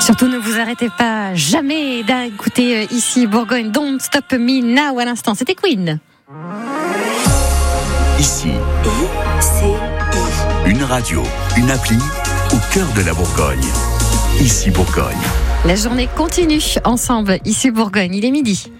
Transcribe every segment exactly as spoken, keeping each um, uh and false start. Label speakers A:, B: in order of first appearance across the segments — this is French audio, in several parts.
A: Surtout ne vous arrêtez pas jamais d'écouter ici Bourgogne. Don't Stop Me Now à l'instant. C'était Queen.
B: Ici,
C: I, C, I.
B: Une radio, une appli au cœur de la Bourgogne. Ici Bourgogne.
A: La journée continue ensemble. Ici Bourgogne. Il est midi.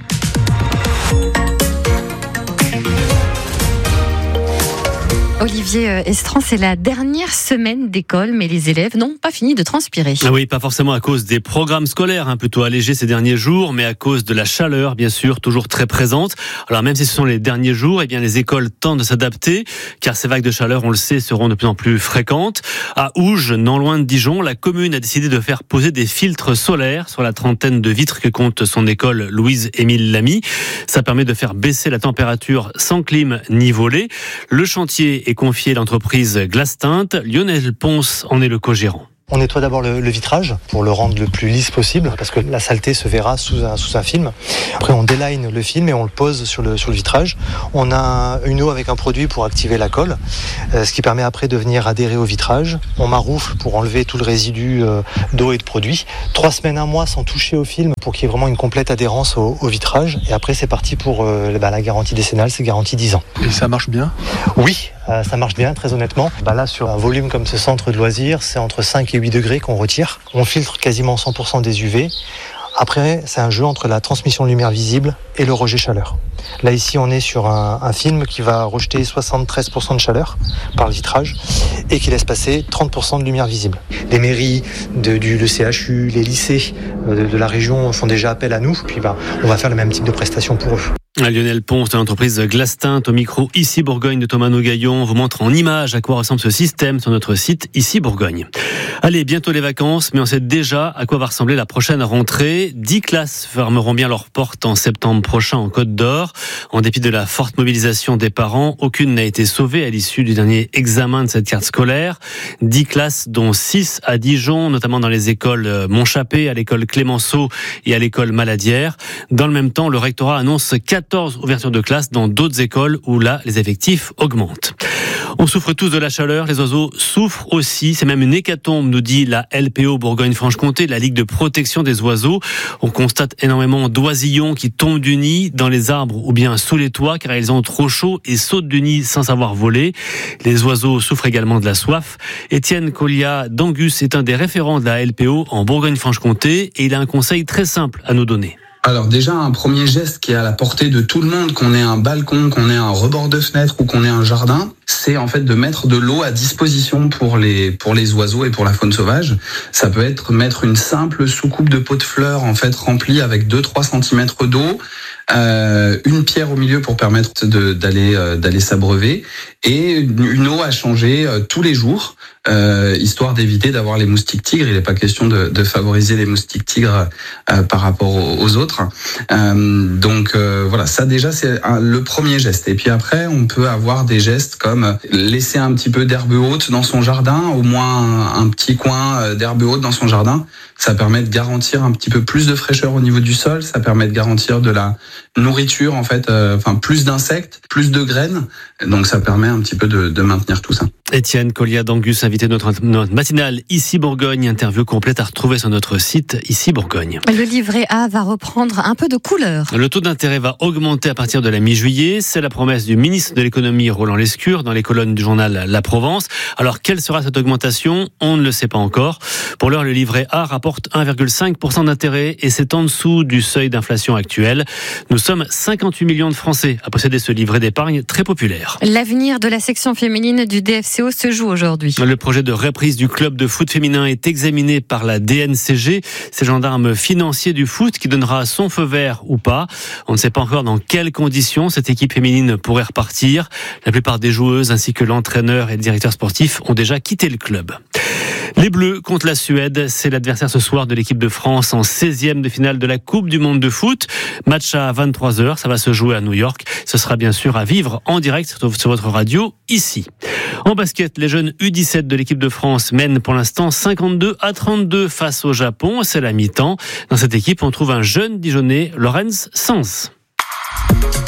A: Olivier Estran, c'est la dernière semaine d'école, mais les élèves n'ont pas fini de transpirer.
D: Oui, pas forcément à cause des programmes scolaires, hein, plutôt allégés ces derniers jours, mais à cause de la chaleur, bien sûr, toujours très présente. Alors même si ce sont les derniers jours, eh bien les écoles tentent de s'adapter, car ces vagues de chaleur, on le sait, seront de plus en plus fréquentes. À Ouge, non loin de Dijon, la commune a décidé de faire poser des filtres solaires sur la trentaine de vitres que compte son école Louise-Émile Lamy. Ça permet de faire baisser la température sans clim ni volet. Le chantier est confié à l'entreprise Glastint. Lionel Ponce en est le co-gérant.
E: On nettoie d'abord le, le vitrage pour le rendre le plus lisse possible parce que la saleté se verra sous un, sous un film. Après on déline le film et on le pose sur le, sur le vitrage. On a une eau avec un produit pour activer la colle, euh, ce qui permet après de venir adhérer au vitrage. On maroufle pour enlever tout le résidu euh, d'eau et de produit. Trois semaines, un mois sans toucher au film pour qu'il y ait vraiment une complète adhérence au, au vitrage. Et après c'est parti pour euh, bah, la garantie décennale, c'est garantie dix ans.
F: Et ça marche bien ?
E: Oui, euh, ça marche bien, très honnêtement. Bah, là sur un volume comme ce centre de loisirs, c'est entre cinq et huit degrés qu'on retire. On filtre quasiment cent pour cent des U V. Après, c'est un jeu entre la transmission de lumière visible et le rejet chaleur. Là, ici, on est sur un, un film qui va rejeter soixante-treize pour cent de chaleur par le vitrage et qui laisse passer trente pour cent de lumière visible. Les mairies, de, du le C H U, les lycées de, de la région font déjà appel à nous. Puis, ben, on va faire le même type de prestations pour eux.
D: Lionel Ponce de l'entreprise Glastint au micro Ici Bourgogne de Thomas Nogaillon. On vous montre en image à quoi ressemble ce système sur notre site Ici Bourgogne. Allez, bientôt les vacances, mais on sait déjà à quoi va ressembler la prochaine rentrée. Dix classes fermeront bien leurs portes en septembre prochain en Côte d'Or. En dépit de la forte mobilisation des parents, aucune n'a été sauvée à l'issue du dernier examen de cette carte scolaire. Dix classes, dont six à Dijon, notamment dans les écoles Montchappé, à l'école Clémenceau et à l'école Maladière. Dans le même temps, le rectorat annonce quatorze ouvertures de classes dans d'autres écoles où là, les effectifs augmentent. On souffre tous de la chaleur, les oiseaux souffrent aussi. C'est même une hécatombe, nous dit la L P O Bourgogne-Franche-Comté, la Ligue de protection des oiseaux. On constate énormément d'oisillons qui tombent du nid dans les arbres ou bien sous les toits car ils ont trop chaud et sautent du nid sans savoir voler. Les oiseaux souffrent également de la soif. Étienne Collia d'Angus est un des référents de la L P O en Bourgogne-Franche-Comté et il a un conseil très simple à nous donner.
G: Alors déjà, un premier geste qui est à la portée de tout le monde, qu'on ait un balcon, qu'on ait un rebord de fenêtre ou qu'on ait un jardin, c'est en fait de mettre de l'eau à disposition pour les pour les oiseaux et pour la faune sauvage. Ça peut être mettre une simple soucoupe de pot de fleurs en fait remplie avec deux à trois centimètres d'eau, euh, une pierre au milieu pour permettre de, d'aller euh, d'aller s'abreuver et une, une eau à changer euh, tous les jours. Euh, histoire d'éviter d'avoir les moustiques tigres. Il n'est pas question de, de favoriser les moustiques tigres euh, par rapport aux, aux autres. Euh, donc euh, voilà, ça déjà c'est un, le premier geste. Et puis après, on peut avoir des gestes comme laisser un petit peu d'herbe haute dans son jardin, au moins un, un petit coin d'herbe haute dans son jardin. Ça permet de garantir un petit peu plus de fraîcheur au niveau du sol. Ça permet de garantir de la nourriture en fait, euh, enfin plus d'insectes, plus de graines. Donc ça permet un petit peu de, de maintenir tout ça.
D: Étienne Collia d'Angus, invité de notre, notre matinale Ici Bourgogne, interview complète à retrouver sur notre site Ici Bourgogne.
A: Le livret A va reprendre un peu de couleur.
D: Le taux d'intérêt va augmenter à partir de la mi-juillet. C'est la promesse du ministre de l'économie Roland Lescure dans les colonnes du journal La Provence. Alors quelle sera cette augmentation ? On ne le sait pas encore. Pour l'heure, le livret A rapporte un virgule cinq pour cent d'intérêt et c'est en dessous du seuil d'inflation actuel. Nous sommes cinquante-huit millions de Français à posséder ce livret d'épargne très populaire.
A: L'avenir de la section féminine du D F C O se joue aujourd'hui.
D: Le projet de reprise du club de foot féminin est examiné par la D N C G, ces gendarmes financiers du foot qui donnera son feu vert ou pas. On ne sait pas encore dans quelles conditions cette équipe féminine pourrait repartir. La plupart des joueuses ainsi que l'entraîneur et le directeur sportif ont déjà quitté le club. Les Bleus contre la Suède, c'est l'adversaire ce soir de l'équipe de France en seizième de finale de la Coupe du Monde de foot. Match à vingt-trois heures, ça va se jouer à New York. Ce sera bien sûr à vivre en direct sur votre radio ici. En basket, les jeunes U dix-sept de l'équipe de France mènent pour l'instant cinquante-deux à trente-deux face au Japon. C'est la mi-temps. Dans cette équipe, on trouve un jeune Dijonnais, Lorenz Sans.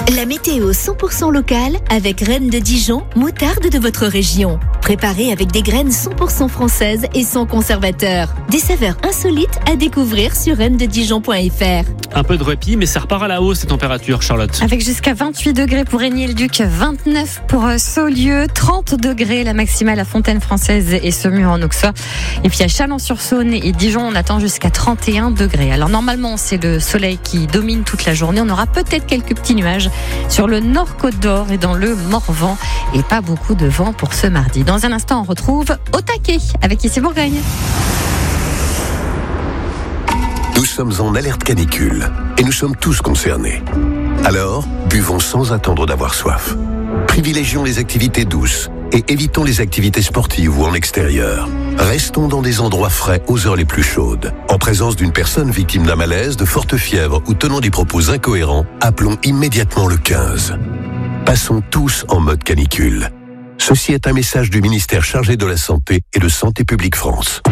C: La météo cent pour cent locale avec Reine de Dijon, moutarde de votre région. Préparée avec des graines cent pour cent françaises et sans conservateur. Des saveurs insolites à découvrir sur reine de dijon point f r.
D: Un peu de répit, mais ça repart à la hausse, ces températures, Charlotte.
A: Avec jusqu'à vingt-huit degrés pour Régnier-le-Duc, vingt-neuf pour Saulieu, trente degrés la maximale à Fontaine-Française et Semur en Auxerre. Et puis à Chalon-sur-Saône et Dijon, on attend jusqu'à trente et un degrés. Alors normalement, c'est le soleil qui domine toute la journée. On aura peut-être quelques petits nuages sur le nord Côte d'Or et dans le Morvan. Et pas beaucoup de vent pour ce mardi. Dans un instant, on retrouve Au taquet avec Ici Bourgogne.
B: Nous sommes en alerte canicule et nous sommes tous concernés. Alors, buvons sans attendre d'avoir soif. Privilégions les activités douces et évitons les activités sportives ou en extérieur. Restons dans des endroits frais aux heures les plus chaudes. En présence d'une personne victime d'un malaise, de forte fièvre ou tenant des propos incohérents, appelons immédiatement le quinze. Passons tous en mode canicule. Ceci est un message du ministère chargé de la Santé et de Santé publique France.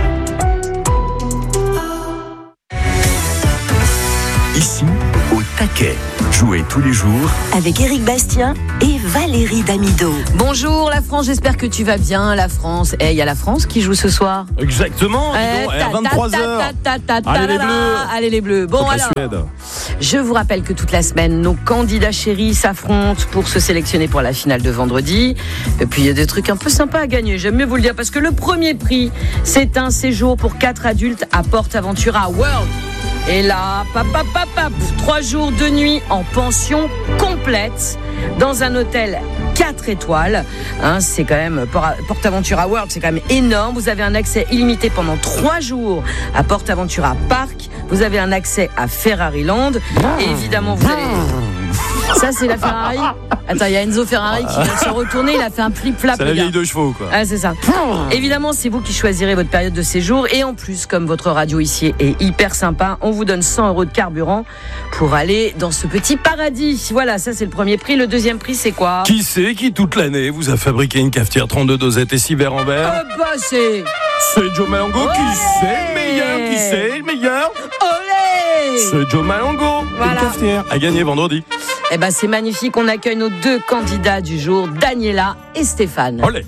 B: Ici, au taquet. Jouez tous les jours
C: Avec Éric Bastien et Valérie Damido.
F: Bonjour la France, j'espère que tu vas bien, la France. Eh, il y a la France qui joue ce soir.
H: Exactement,
F: Eh,
H: dis donc,
F: ta-
H: à vingt-trois heures.
F: ta- ta- ta- ta-
H: Allez, les
F: ta-
H: Bleus.
F: Allez les Bleus. Bon
H: Contre la
F: alors,
H: Suède.
F: je vous rappelle que toute la semaine, nos candidats chéris s'affrontent pour se sélectionner pour la finale de vendredi. Et puis il y a des trucs un peu sympas à gagner, j'aime mieux vous le dire, parce que le premier prix, c'est un séjour pour quatre adultes à PortAventura World. Et là, pap, pap, pap, pap, trois jours de nuit en pension complète dans un hôtel quatre étoiles. Hein, c'est quand même PortAventura World, c'est quand même énorme. Vous avez un accès illimité pendant trois jours à PortAventura Park. Vous avez un accès à Ferrari Land. Et évidemment, vous allez. Ça, c'est la Ferrari. Attends, il y a Enzo Ferrari qui vient de se retourner. Il a fait un flip-flap.
H: C'est la
F: le gars.
H: vieille de chevaux, quoi.
F: Ah, c'est ça. Évidemment, c'est vous qui choisirez votre période de séjour. Et en plus, comme votre radio ici est hyper sympa, on vous donne cent euros de carburant pour aller dans ce petit paradis. Voilà, ça c'est le premier prix. Le deuxième prix, c'est quoi?
H: Qui c'est qui, toute l'année, vous a fabriqué une cafetière trente-deux dosettes et six verres en verre?
F: Euh, bah, c'est...
H: C'est Joe Malongo.
F: Ouais.
H: Qui c'est le meilleur? Qui c'est le meilleur?
F: Olé!
H: C'est Joe Malongo.
F: Voilà.
H: Une cafetière à gagner vendredi.
F: Eh ben, c'est magnifique. On accueille nos deux candidats du jour, Daniela et Stéphane.
H: Olé.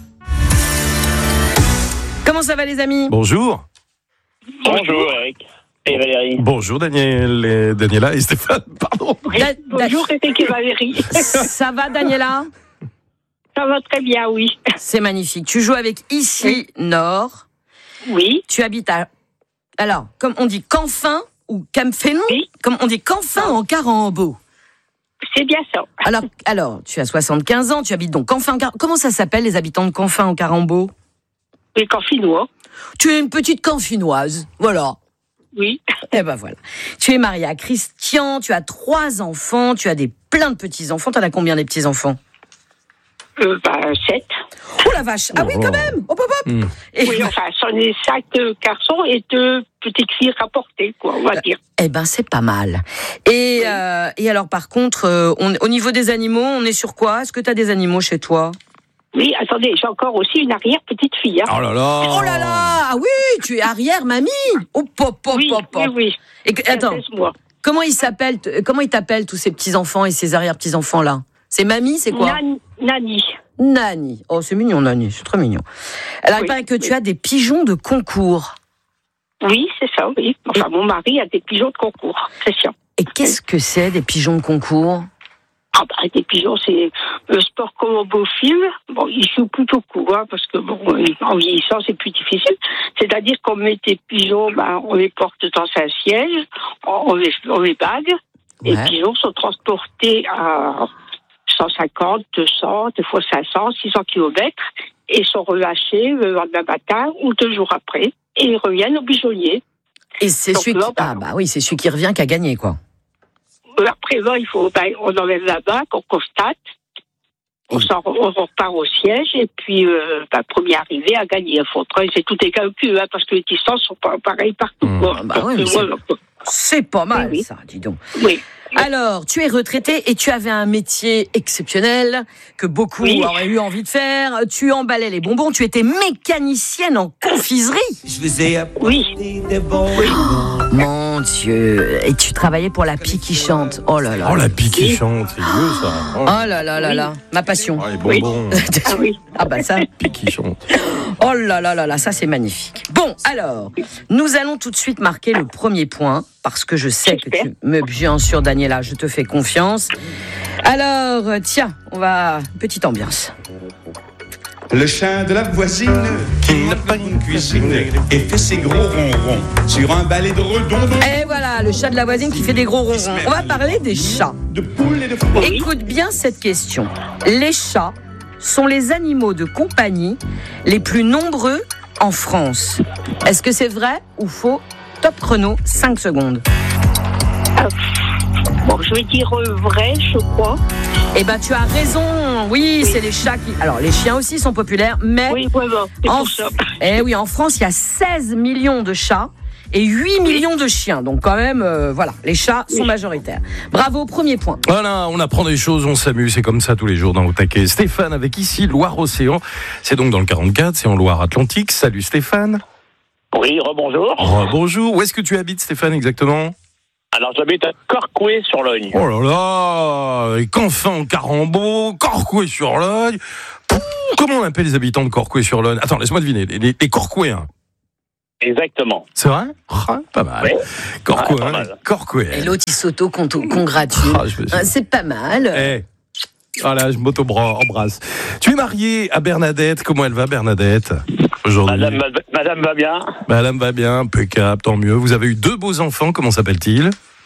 F: Comment ça va, les amis?
H: Bonjour.
I: Bonjour Eric et Valérie.
H: Bonjour Daniel et Daniela et Stéphane. Pardon.
F: Da-
I: Bonjour Eric et Valérie.
F: Ça va, Daniela?
I: Ça va très bien, oui.
F: C'est magnifique. Tu joues avec Ici Nord.
I: Oui,
F: Tu habites à... Alors, comme on dit Canfin ou Camphénon,
I: Oui.
F: comme on dit Canfin en Carambeau.
I: c'est bien ça.
F: Alors, alors, tu as soixante-quinze ans, tu habites donc Canfin en Carambeau. Comment ça s'appelle, les habitants de Canfin en Carambeau?
I: Les Canfinois,
F: Tu es une petite Canfinoise, voilà.
I: oui.
F: Eh ben voilà. Tu es mariée à Christian, tu as trois enfants, tu as des plein de petits-enfants. T'en as combien des petits-enfants?
I: Euh, bah, sept.
F: Oh la vache! Ah oui, quand même! Hop, hop, hop!
H: Mm.
F: Et-
I: Oui, enfin, c'en est cinq euh, garçons et deux petites filles rapportées, quoi, on va dire.
F: Eh ben, c'est pas mal. Et, euh, et alors, par contre, euh, on, au niveau des animaux, on est sur quoi? Est-ce que tu as des animaux chez toi?
I: Oui, attendez, j'ai encore aussi une arrière-petite fille. Hein.
H: Oh là là.
F: Oh là là! Ah oui, tu es arrière, mamie! Oh, pop, pop,
I: oui,
F: pop, pop.
I: oui, oui.
F: Et que- attends,
I: seize mois.
F: comment ils s'appellent, t- comment ils t'appellent, tous ces petits-enfants et ces arrière-petits-enfants-là? C'est mamie, c'est quoi?
I: Nan- Nani.
F: Nani. Oh, c'est mignon, Nani, c'est très mignon. Alors, il
I: Oui,
F: paraît que
I: oui.
F: tu as des pigeons de concours.
I: Oui, c'est ça, oui. Enfin, mon mari a des pigeons de concours, Christian.
F: Et qu'est-ce que c'est, des pigeons de concours?
I: Ah bah, des pigeons, c'est le sport comme au beau film. Bon, il joue plutôt court, hein, parce que bon, en vieillissant, c'est plus difficile. C'est-à-dire qu'on met des pigeons, bah, on les porte dans un siège, on les, on les bague.
F: Ouais.
I: Les pigeons sont transportés à cent cinquante, deux cents, des fois cinq cents, six cents kilomètres, et sont relâchés le lendemain matin ou deux jours après, et ils reviennent au pigeonnier.
F: Et c'est
I: Donc
F: celui
I: là,
F: qui...
I: bah,
F: Ah bah oui, c'est celui qui revient qui a gagné, quoi.
I: Après, là, il faut, ben, on enlève la bague, on constate, on,
F: Oui.
I: s'en- on repart au siège, et puis, euh, ben, premier arrivé à gagner. Il faut c'est tout est calculé, hein, parce que les distances sont pas pareilles partout.
H: Mmh.
I: Quoi.
F: Bah
I: Donc,
F: ouais, mais
I: euh,
F: c'est-
I: voilà, quoi.
F: C'est pas mal,
I: Oui, oui.
F: ça, dis donc.
I: Oui.
F: Alors, tu es retraitée et tu avais un métier exceptionnel que beaucoup
I: Oui.
F: auraient eu envie de faire. Tu emballais les bonbons, tu étais mécanicienne en confiserie.
I: Oui.
F: Mon Dieu. Et tu travaillais pour la Pie qui chante. Oh là là.
H: Oh, la pique qui chante, c'est vieux ça.
F: Oh là là là là. Ma passion.
H: Oh, les bonbons,
I: Ah oui.
F: Ah bah ça.
H: pique qui chante.
F: Oh là là là là, ça c'est magnifique. Bon, alors, nous allons tout de suite marquer le premier point, parce que je sais que tu me... Bien sûr, Daniela, je te fais confiance. Alors, euh, tiens, on va... Petite ambiance.
J: Le chat de la voisine qui n'a pas une cuisine et fait ses gros ronrons sur un balai de redondons.
F: Et voilà, le chat de la voisine qui fait des gros ronrons. On va parler des chats.
J: De poules et de frelons.
F: Écoute bien cette question. Les chats sont les animaux de compagnie les plus nombreux en France. Est-ce que c'est vrai ou faux? Top chrono, cinq secondes.
I: Ah, bon, je vais dire euh, vrai, je crois.
F: Eh ben, tu as raison. Oui, c'est les chats qui... Alors, les chiens aussi sont populaires, mais...
I: Oui, vraiment, c'est
F: en...
I: pour ça.
F: Eh oui, en France, il y a seize millions de chats et huit millions de chiens. Donc, quand même, euh, voilà, les chats sont
I: Oui.
F: majoritaires. Bravo, premier point.
H: Voilà, on apprend des choses, on s'amuse, c'est comme ça tous les jours dans Au Taquet. Stéphane avec ici Loire-Océan, c'est donc dans le quarante-quatre, c'est en Loire-Atlantique. Salut Stéphane.
K: Oui, rebonjour.
H: Oh, bonjour, où est-ce que tu habites Stéphane exactement?
K: Alors, j'habite à Corcoué-sur-Logne.
H: Oh là là, et qu'enfin Carambeau, Corcoué-sur-Logne. Pouh, comment on appelle les habitants de Corcoué-sur-Logne? Attends, laisse-moi deviner, les, les, les Corcouéens.
K: Exactement.
H: C'est vrai? Ah, pas mal.
K: Oui.
H: Corcoué,
K: Ouais, pas
H: hein,
K: mal.
H: Corcoué.
F: Et l'autre, il s'auto-congratule.
H: Ah, je me suis-
F: Ah, c'est pas mal.
H: Eh, voilà, je m'auto-embrasse. Tu es marié à Bernadette. Comment elle va, Bernadette, aujourd'hui?
K: Madame, madame va bien.
H: Madame va bien, impeccable, tant mieux. Vous avez eu deux beaux enfants, comment s'appellent-ils?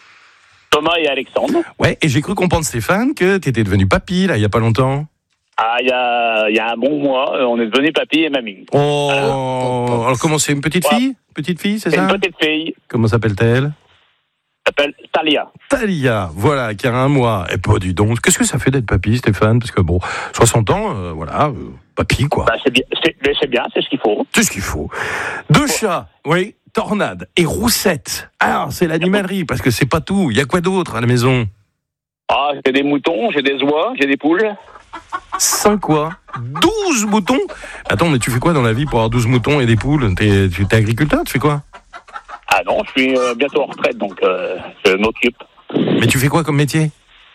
K: Thomas et Alexandre.
H: Ouais, et j'ai cru comprendre, Stéphane, que tu étais devenu papy, là, il y a pas longtemps.
K: Ah, il y a, il y a un bon mois, euh, on est devenus papy et mamie.
H: Oh, alors comment c'est, une petite fille? Petite fille, c'est
K: C'est
H: ça?
K: une petite fille,
H: Comment s'appelle-t-elle?
K: elle s'appelle Talia.
H: Talia, voilà, qui a un mois. Et pas du donc. Qu'est-ce que ça fait d'être papy, Stéphane? Parce que bon, soixante ans, euh, voilà, euh, papy, quoi.
K: Bah, c'est bien, c'est, mais c'est bien, c'est ce qu'il faut.
H: C'est ce qu'il faut. Deux chats, oui, Tornade et Roussette. Alors, c'est l'animalerie, parce que c'est pas tout. Il y a quoi d'autre à la maison?
K: Ah, j'ai des moutons, j'ai des oies, j'ai des poules.
H: Cinq quoi? Douze moutons? Attends, mais tu fais quoi dans la vie pour avoir douze moutons et des poules? T'es, tu t'es agriculteur, tu fais quoi?
K: Ah non, je suis euh, bientôt en retraite, donc euh, je m'occupe.
H: Mais tu fais quoi comme métier?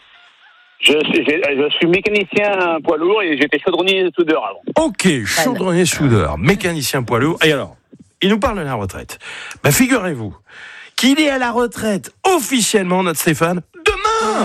K: Je suis, j'ai- je suis mécanicien poids lourd et j'étais chaudronnier soudeur avant.
H: Ok, chaudronnier soudeur, mécanicien poids lourd. Et alors, il nous parle de la retraite. Ben, figurez-vous qu'il est à la retraite officiellement, notre Stéphane, demain!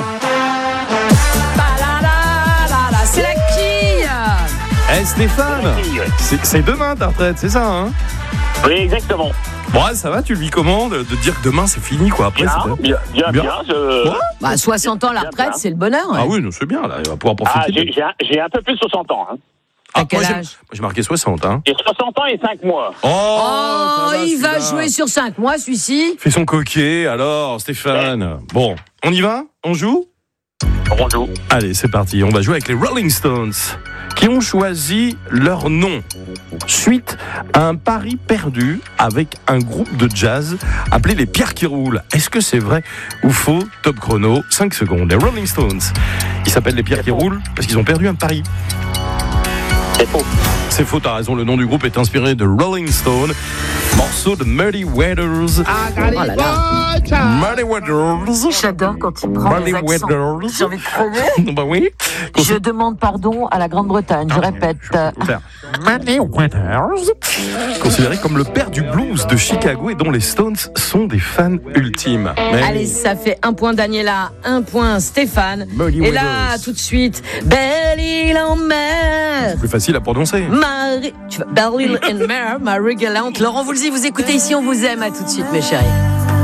F: C'est la quille.
H: Eh Stéphane,
K: Oui, ouais.
H: c'est, c'est demain ta retraite, c'est ça, hein?
K: Oui, exactement.
H: Bon, ça va, tu le vis comment de, de dire que demain c'est fini, quoi? Après,
K: Bien,
H: c'est...
K: bien, bien,
H: Bien.
K: bien. je-
H: Ouais.
F: Bah, soixante ans, la
K: Bien,
F: retraite,
K: bien.
F: c'est le bonheur. ouais.
H: Ah oui, non, c'est bien, là, il va pouvoir profiter.
K: Ah, j'ai,
H: de-
K: j'ai, un, j'ai un peu plus de soixante ans. Hein.
H: Ah,
F: À quel
H: moi, j'ai,
F: âge?
H: moi, j'ai marqué soixante, hein?
K: J'ai soixante ans et cinq mois.
H: Oh,
F: Oh,
H: ça va,
F: il va
H: celui-là.
F: jouer sur cinq mois, celui-ci.
H: Fais son coquet, alors, Stéphane. Bon, on y va? On joue?
K: Bonjour.
H: Allez, c'est parti. On va jouer avec les Rolling Stones, qui ont choisi leur nom suite à un pari perdu avec un groupe de jazz appelé les Pierres qui roulent. Est-ce que c'est vrai ou faux? Top chrono, cinq secondes. Les Rolling Stones, ils s'appellent les Pierres qui roulent parce qu'ils ont perdu un pari.
K: C'est faux.
H: C'est faux, t'as raison, le nom du groupe est inspiré de Rolling Stone, morceau de Muddy Waters.
F: Oh là là.
H: Muddy Waters.
L: J'adore quand il prend
H: Muddy
L: les accents.
H: Waters.
L: J'ai envie de crever.
H: Bah oui.
L: Je demande pardon à la Grande-Bretagne. Je répète.
H: Muddy Waters. Considéré comme le père du blues de Chicago et dont les Stones sont des fans ultimes. Mais
F: Allez, ça fait un point Daniela, un point Stéphane.
H: Muddy
F: Et là,
H: Waters.
F: tout de suite, Belle île en mer.
H: plus facile à prononcer.
F: Marie, tu vas, Belle île en mer, Marie galante. Laurent Voulzy, vous écoutez ici, on vous aime. À tout de suite, mes chéris.